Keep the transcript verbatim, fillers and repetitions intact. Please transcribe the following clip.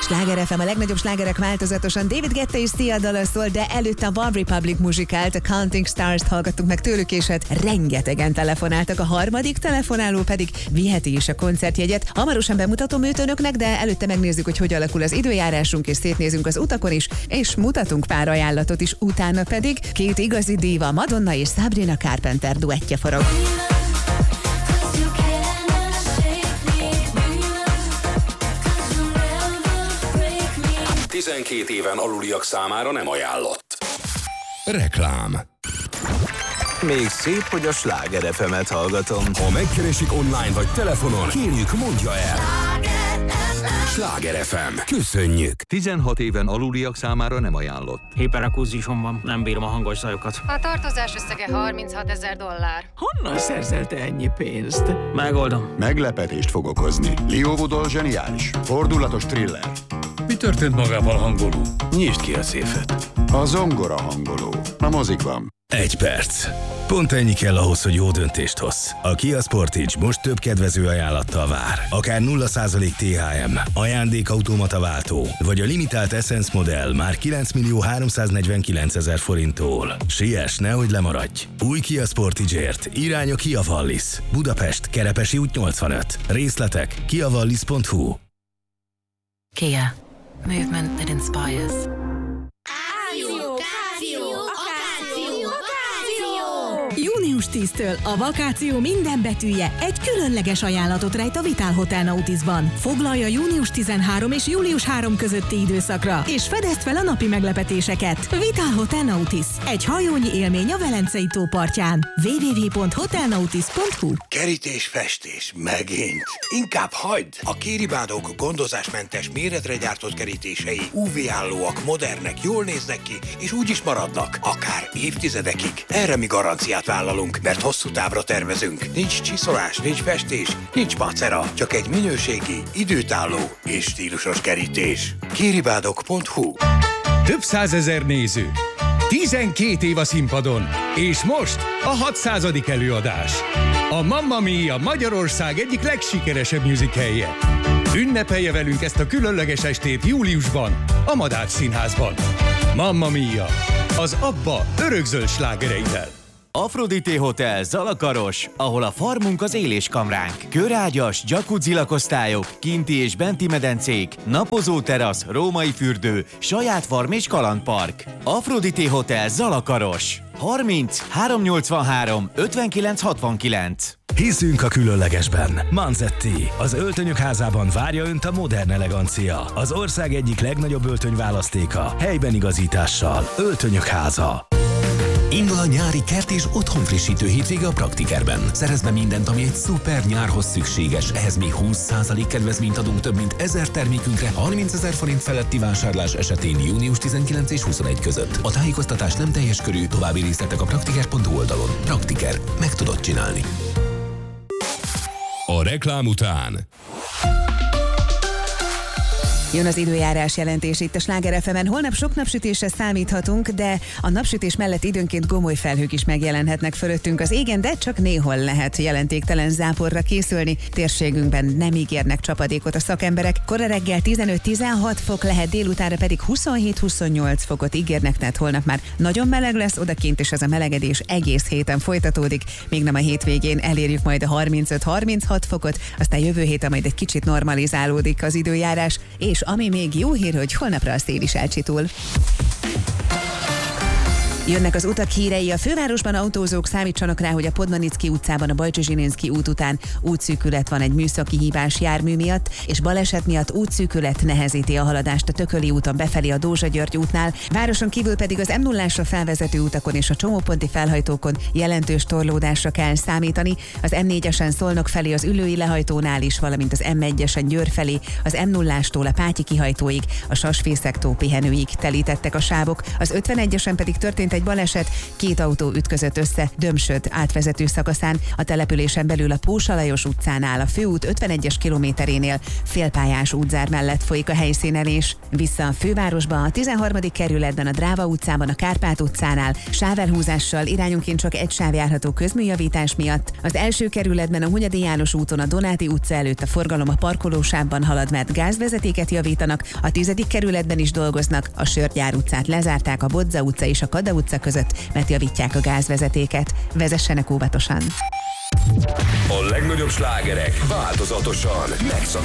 Sláger ef em, a legnagyobb slágerek változatosan. David Guetta és Sia dala szól, de előtte a One Republic muzsikált, a Counting Stars-t hallgattunk meg tőlük, és hát rengetegen telefonáltak. A harmadik telefonáló pedig viheti is a koncertjegyet. Hamarosan bemutatom őt önöknek, de előtte megnézzük, hogy hogy alakul az időjárásunk, és szétnézünk az utakon is, és mutatunk pár ajánlatot is. Utána pedig két igazi díva, Madonna és Sabrina Carpenter duettje forog. tizenkét éven aluliak számára nem ajánlott. Reklám. Még szép, hogy a Sláger ef emet hallgatom. Ha megkeresik online vagy telefonon, kérjük, mondja el. Sláger ef em. Köszönjük. tizenhat éven aluliak számára nem ajánlott. Hiperakúzison van, nem bírom a hangos zajokat. A tartozás összege harminchatezer dollár. Honnan szerzelte ennyi pénzt? Megoldom. Meglepetést fog okozni. Leo Woodall zseniális. Fordulatos thriller. Mi történt magával hangoló? Nyisd ki a széfet. A zongora hangoló. A mozikban. Egy perc. Pont ennyi kell ahhoz, hogy jó döntést hozz. A Kia Sportage most több kedvező ajánlattal vár. Akár nulla százalék té há em, ajándékautomata váltó, vagy a limitált Essence modell már kilenc millió háromszáznegyvenkilencezer forinttól. Siess, nehogy lemaradj! Új Kia Sportage-ért irány a Kia Wallis. Budapest, Kerepesi út nyolcvanöt. Részletek kia wallis pont hu. Kia. Movement that inspires. június tízedikétől a vakáció minden betűje egy különleges ajánlatot rejt a Vitál Hotel Nautisban. Foglalja június tizenharmadika és július harmadika közötti időszakra, és fedezd fel a napi meglepetéseket. Vitál Hotel Nautis. Egy hajónyi élmény a Velencei tó partján. double-u double-u double-u pont hotelnautis pont hu. Kerítés, festés, megint. Inkább hagyd! A Kéribádók gondozásmentes méretre gyártott kerítései ú vé-állóak, modernek, jól néznek ki, és úgy is maradnak. Akár évtizedekig. Erre mi garanciát vállalunk, mert hosszú távra tervezünk. Nincs csiszolás, nincs festés, nincs macera, csak egy minőségi, időtálló és stílusos kerítés. Kéribádok pont hu. Több százezer néző, tizenkét év a színpadon, és most a hatszázadik előadás. A Mamma Mia Magyarország egyik legsikeresebb musicalje. Ünnepelje velünk ezt a különleges estét júliusban, a Madách Színházban. Mamma Mia, az Abba örökzöld slágereivel. Aphrodite Hotel Zalakaros, ahol a farmunk az éléskamránk. Körágyas, jacuzzi lakosztályok, kinti és benti medencék, napozó terasz, római fürdő, saját farm és kalandpark. Aphrodite Hotel Zalakaros. harminc háromszáznyolcvanhárom ötvenkilenc hatvankilenc. Hiszünk a különlegesben. Manzetti, az öltönyök házában várja önt a modern elegancia. Az ország egyik legnagyobb öltönyválasztéka, helyben igazítással. Öltönyök háza. Indul a nyári kert és otthonfrissítő hétvége a Praktikerben. Szerezd be mindent, ami egy szuper nyárhoz szükséges. Ehhez még húsz százalék kedvezményt adunk több mint ezer termékünkre harmincezer forint feletti vásárlás esetén június tizenkilencedike és huszonegy között. A tájékoztatás nem teljes körű, további részletek a praktiker pont hu oldalon. Praktiker. Meg tudod csinálni. A reklám után Jön az időjárás jelentés itt a Sláger ef emen. Holnap sok napsütésre számíthatunk, de a napsütés mellett időnként gomoly felhők is megjelenhetnek fölöttünk az égen, de csak néhol lehet jelentéktelen záporra készülni. Térségünkben nem ígérnek csapadékot a szakemberek. Kora reggel tizenöt-tizenhat fok lehet, délutánra pedig huszonhét-huszonnyolc fokot ígérnek, tehát holnap már nagyon meleg lesz odakint, és ez a melegedés egész héten folytatódik. Még nem a hétvégén elérjük majd a harmincöt-harminchat fokot, aztán jövő héten majd egy kicsit normalizálódik az időjárás, és ami még jó hír, hogy holnapra a szél is elcsitul. Jönnek az utak hírei. A fővárosban autózók számítsanak rá, hogy a Podmanicki utcában a Bajcsy-Zsilinszky út után útszűkület van egy műszaki hibás jármű miatt, és baleset miatt útszűkület nehezíti a haladást a Tököli úton befelé a Dózsa-György útnál. Városon kívül pedig az em nullásra felvezető utakon és a csomóponti felhajtókon jelentős torlódásra kell számítani. Az em négyesen Szolnok felé az Üllői lehajtónál is, valamint az em egyesen Győr felé, az em nullástól a Pátyi kihajtóig, a Sasfészektó pihenőig telítettek a sávok. Az ötvenegyesen pedig történt egy baleset, két autó ütközött össze Dömsöd átvezető szakaszán, a településen belül a Pósa Lajos utcánál, a főút ötvenegyes kilométerénél félpályás útzár mellett folyik a helyszínelés. Vissza a fővárosba, a tizenharmadik kerületben a Dráva utcában, a Kárpát utcánál sávelhúzással irányonként csak egy sáv járható közműjavítás miatt. Az első kerületben a Hunyadi János úton a Donáti utca előtt a forgalom a parkolósávban halad, mert gázvezetéket javítanak, a tizedik kerületben is dolgoznak, a Sörgyár utcát lezárták a Bodza utca és a Kada utca között, mert javítják a gázvezetéket. Vezessenek óvatosan! A legnagyobb slágerek változatosan megszakítják